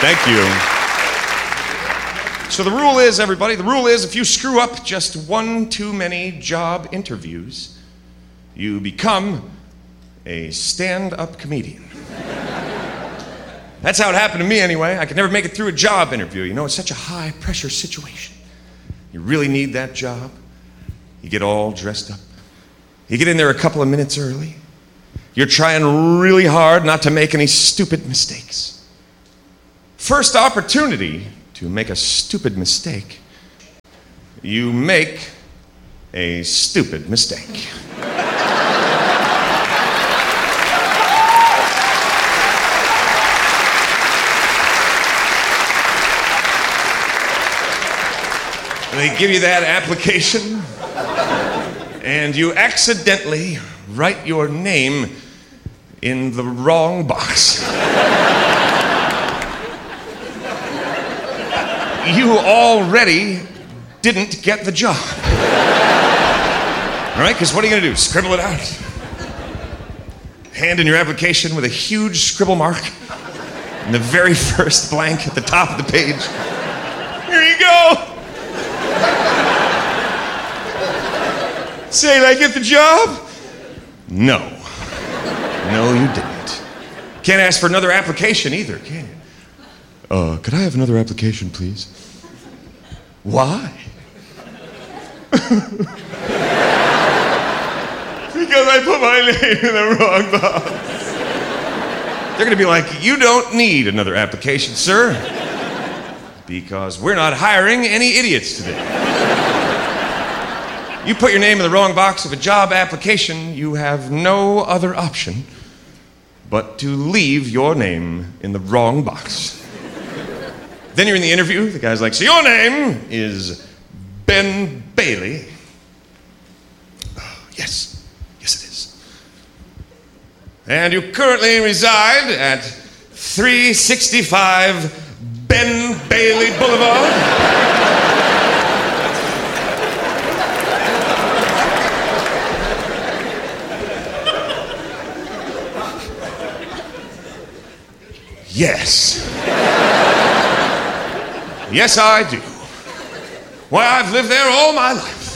Thank you. So the rule is, everybody, if you screw up just one too many job interviews, you become a stand-up comedian. That's how it happened to me anyway. I could never make it through a job interview. You know, it's such a high-pressure situation. You really need that job. You get all dressed up. You get in there a couple of minutes early. You're trying really hard not to make any stupid mistakes. First opportunity to make a stupid mistake, you make a stupid mistake. They give you that application, and you accidentally write your name in the wrong box. You already didn't get the job. All right, because what are you going to do? Scribble it out? Hand in your application with a huge scribble mark in the very first blank at the top of the page. Here you go. Say, did I get the job? No. No, you didn't. Can't ask for another application either, can you? Could I have another application, please? Why? Because I put my name in the wrong box. They're gonna be like, you don't need another application, sir, because we're not hiring any idiots today. You put your name in the wrong box of a job application, you have no other option but to leave your name in the wrong box. Then you're in the interview, the guy's like, so your name is Ben Bailey? Yes it is. And you currently reside at 365 Ben Bailey Boulevard? Yes. Yes, I do. Why, I've lived there all my life.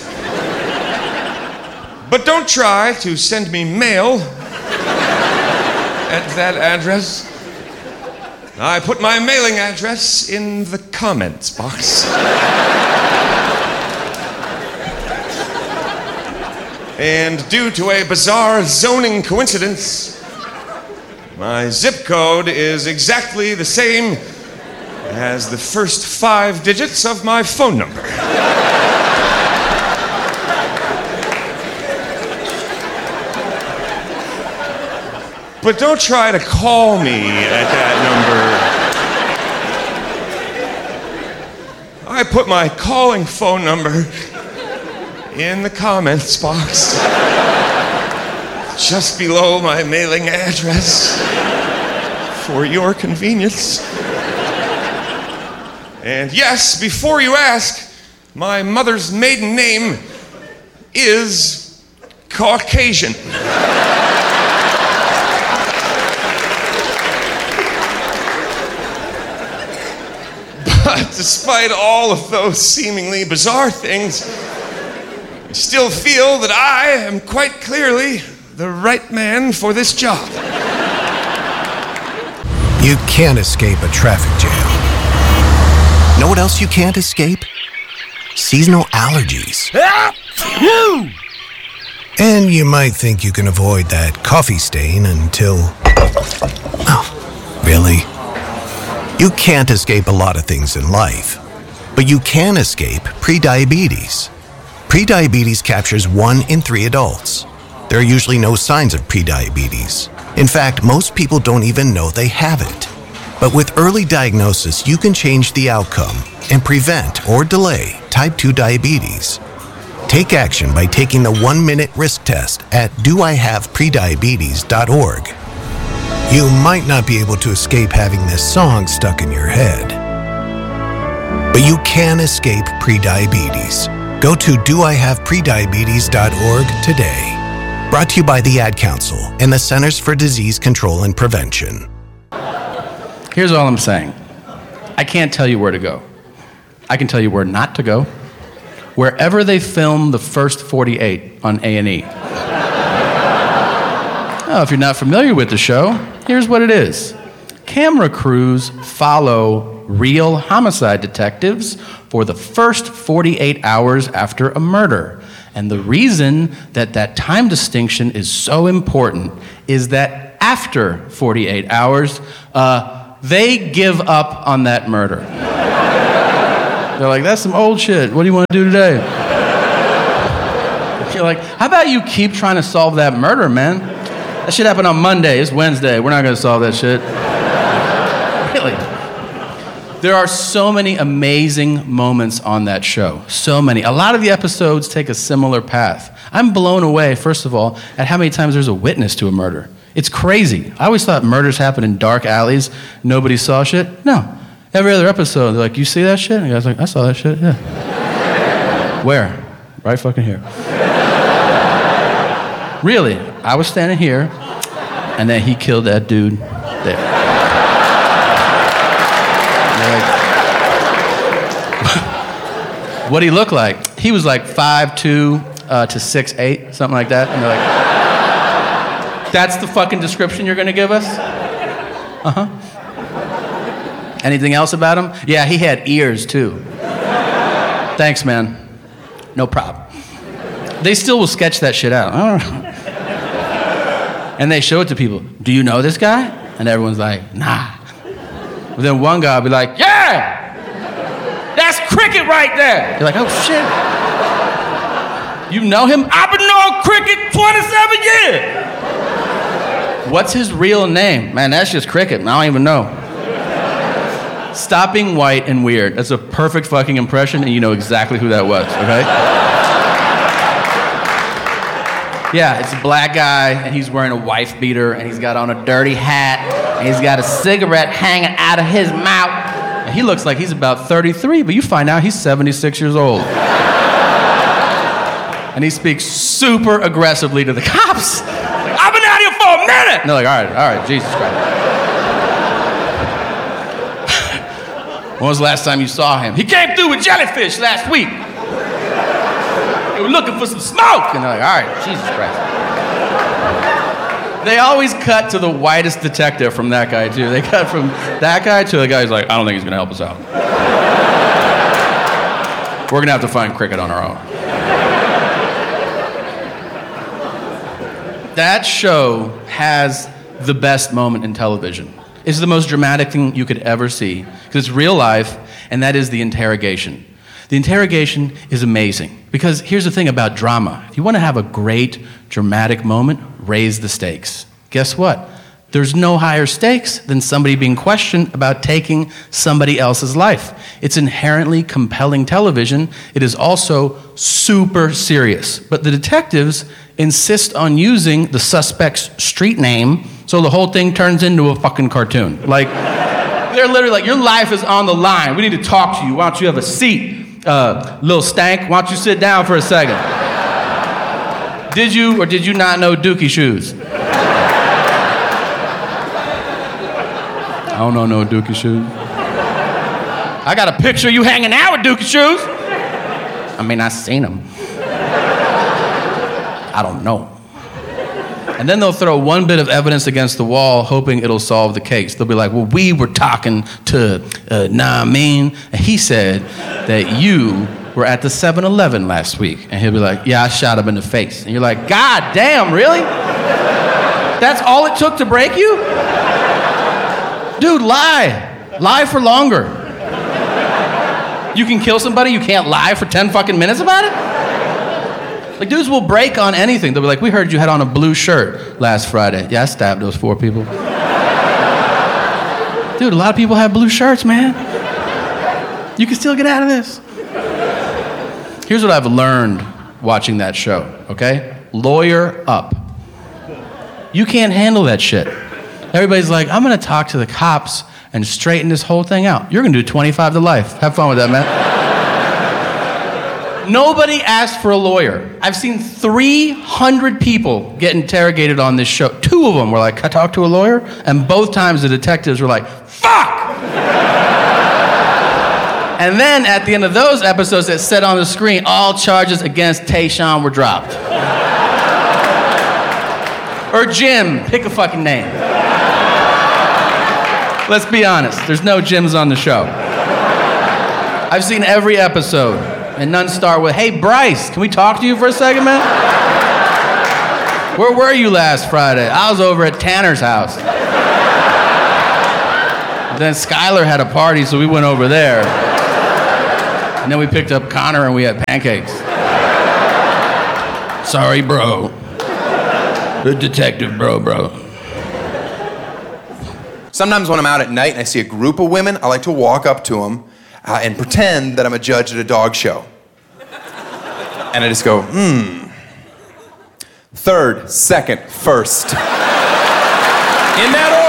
But don't try to send me mail at that address. I put my mailing address in the comments box. And due to a bizarre zoning coincidence, my zip code is exactly the same as the first 5 digits of my phone number. But don't try to call me at that number. I put my calling phone number in the comments box, just below my mailing address, for your convenience. And yes, before you ask, my mother's maiden name is Caucasian. But despite all of those seemingly bizarre things, I still feel that I am quite clearly the right man for this job. You can't escape a traffic jam. Know what else you can't escape? Seasonal allergies. And you might think you can avoid that coffee stain until... Oh, really? You can't escape a lot of things in life, but you can escape prediabetes. Prediabetes captures 1 in 3 adults. There are usually no signs of prediabetes. In fact, most people don't even know they have it. But with early diagnosis, you can change the outcome and prevent or delay type 2 diabetes. Take action by taking the 1-minute risk test at doihaveprediabetes.org. You might not be able to escape having this song stuck in your head, but you can escape prediabetes. Go to doihaveprediabetes.org today. Brought to you by the Ad Council and the Centers for Disease Control and Prevention. Here's all I'm saying. I can't tell you where to go. I can tell you where not to go. Wherever they film the first 48 on A&E. Oh, if you're not familiar with the show, here's what it is. Camera crews follow real homicide detectives for the first 48 hours after a murder. And the reason that time distinction is so important is that after 48 hours, they give up on that murder. They're like, that's some old shit. What do you want to do today? You're like, how about you keep trying to solve that murder, man? That shit happened on Monday. It's Wednesday. We're not going to solve that shit. Really. There are so many amazing moments on that show. So many. A lot of the episodes take a similar path. I'm blown away, first of all, at how many times there's a witness to a murder. It's crazy. I always thought murders happen in dark alleys. Nobody saw shit. No. Every other episode, they're like, you see that shit? And the guy's like, I saw that shit, yeah. Where? Right fucking here. Really, I was standing here, and then he killed that dude there. Like, what'd he look like? He was like 5'2" to 6'8", something like that. And they're like, that's the fucking description you're gonna give us? Uh-huh. Anything else about him? Yeah, he had ears too. Thanks, man. No problem. They still will sketch that shit out. I don't know. And they show it to people. Do you know this guy? And everyone's like, nah. But then one guy will be like, yeah! That's Cricket right there! You're like, oh shit. You know him? I've been knowing Cricket 27 years! What's his real name? Man, that's just Cricket. I don't even know. Stop being white and weird. That's a perfect fucking impression, and you know exactly who that was, okay? Yeah, it's a black guy, and he's wearing a wife beater, and he's got on a dirty hat, and he's got a cigarette hanging out of his mouth. And he looks like he's about 33, but you find out he's 76 years old. And he speaks super aggressively to the cops. Like, I've been out here for a minute! And they're like, all right, Jesus Christ. When was the last time you saw him? He came through with jellyfish last week. They were looking for some smoke. And they're like, all right, Jesus Christ. They always cut to the whitest detective from that guy, too. They cut from that guy to the guy who's like, I don't think he's going to help us out. We're going to have to find Cricket on our own. That show has the best moment in television. It's the most dramatic thing you could ever see, because it's real life, and that is the interrogation. The interrogation is amazing, because here's the thing about drama. If you want to have a great, dramatic moment, raise the stakes. Guess what? There's no higher stakes than somebody being questioned about taking somebody else's life. It's inherently compelling television. It is also super serious. But the detectives insist on using the suspect's street name, so the whole thing turns into a fucking cartoon. Like, they're literally like, your life is on the line. We need to talk to you. Why don't you have a seat? Little stank, why don't you sit down for a second? Did you or did you not know Dookie Shoes? I don't know no Dookie Shoes. I got a picture of you hanging out with Dookie Shoes. I mean, I seen them. I don't know. And then they'll throw one bit of evidence against the wall, hoping it'll solve the case. They'll be like, well, we were talking to Naamin, and he said that you were at the 7-Eleven last week. And he'll be like, yeah, I shot him in the face. And you're like, God damn, really? That's all it took to break you? Dude, lie. Lie for longer. You can kill somebody, you can't lie for 10 fucking minutes about it? Like, dudes will break on anything. They'll be like, we heard you had on a blue shirt last Friday. Yeah, I stabbed those 4 people. Dude, a lot of people have blue shirts, man. You can still get out of this. Here's what I've learned watching that show, okay? Lawyer up. You can't handle that shit. Everybody's like, I'm gonna talk to the cops and straighten this whole thing out. You're gonna do 25 to life. Have fun with that, man. Nobody asked for a lawyer. I've seen 300 people get interrogated on this show. 2 of them were like, can I talk to a lawyer? And both times the detectives were like, fuck! And then at the end of those episodes, it said on the screen, all charges against Tayshaun were dropped. Or Jim, pick a fucking name. Let's be honest, there's no Jims on the show. I've seen every episode, and none start with, hey, Bryce, can we talk to you for a second, man? Where were you last Friday? I was over at Tanner's house. Then Skylar had a party, so we went over there. And then we picked up Connor and we had pancakes. Sorry, bro. The detective, bro. Sometimes when I'm out at night and I see a group of women, I like to walk up to them and pretend that I'm a judge at a dog show. And I just go, third, second, first. In that order.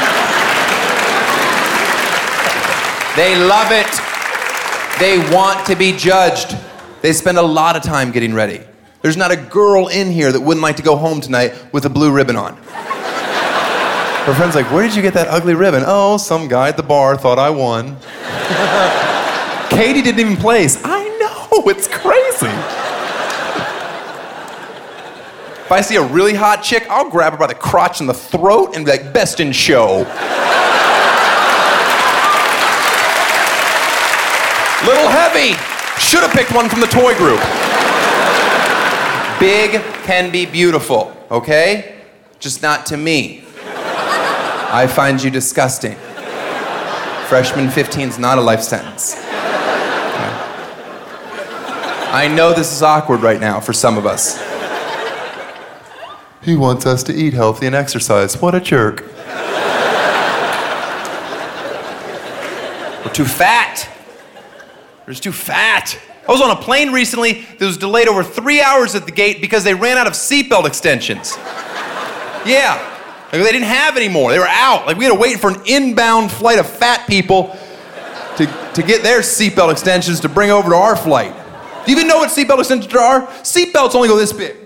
They love it. They want to be judged. They spend a lot of time getting ready. There's not a girl in here that wouldn't like to go home tonight with a blue ribbon on. Her friend's like, where did you get that ugly ribbon? Oh, some guy at the bar thought I won. Katie didn't even place. I know, it's crazy. If I see a really hot chick, I'll grab her by the crotch and the throat and be like, best in show. Little heavy. Should have picked one from the toy group. Big can be beautiful, okay? Just not to me. I find you disgusting. Freshman 15 is not a life sentence. Okay. I know this is awkward right now for some of us. He wants us to eat healthy and exercise. What a jerk. We're too fat. We're just too fat. I was on a plane recently that was delayed over 3 hours at the gate because they ran out of seatbelt extensions. Yeah, like they didn't have any more. They were out. Like we had to wait for an inbound flight of fat people to get their seatbelt extensions to bring over to our flight. Do you even know what seatbelt extensions are? Seatbelts only go this big.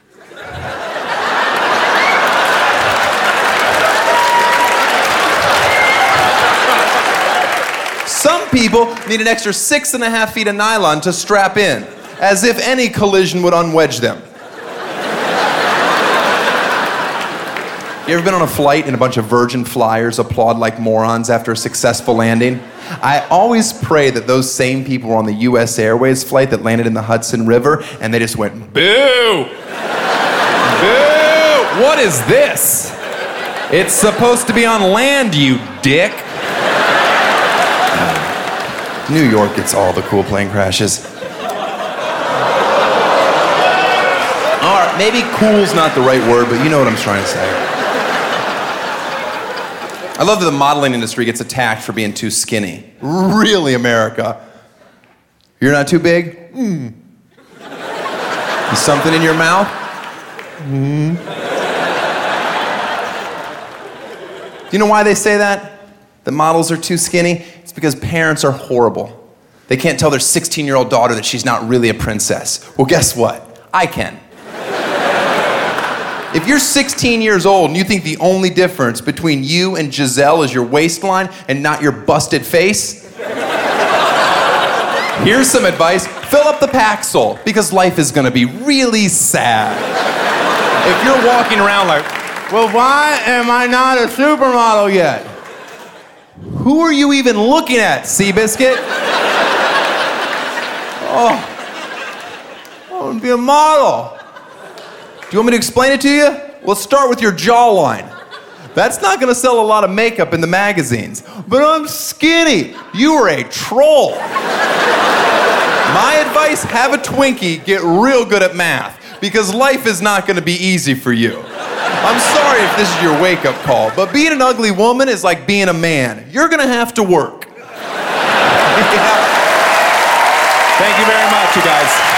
Some people need an extra 6.5 feet of nylon to strap in, as if any collision would unwedge them. You ever been on a flight and a bunch of Virgin flyers applaud like morons after a successful landing? I always pray that those same people were on the US Airways flight that landed in the Hudson River and they just went, boo! Boo! What is this? It's supposed to be on land, you dick. New York gets all the cool plane crashes. All right, maybe cool's not the right word, but you know what I'm trying to say. I love that the modeling industry gets attacked for being too skinny. Really, America? You're not too big? Is something in your mouth? Do you know why they say that? The models are too skinny? It's because parents are horrible. They can't tell their 16-year-old daughter that she's not really a princess. Well, guess what? I can. If you're 16 years old and you think the only difference between you and Giselle is your waistline and not your busted face, here's some advice. Fill up the Paxil, because life is gonna be really sad. If you're walking around like, well, why am I not a supermodel yet? Who are you even looking at, Seabiscuit? Oh, I want to be a model. Do you want me to explain it to you? Let's start with your jawline. That's not going to sell a lot of makeup in the magazines. But I'm skinny. You are a troll. My advice, have a Twinkie, get real good at math, because life is not going to be easy for you. I'm sorry if this is your wake-up call, but being an ugly woman is like being a man. You're gonna have to work. Thank you very much, you guys.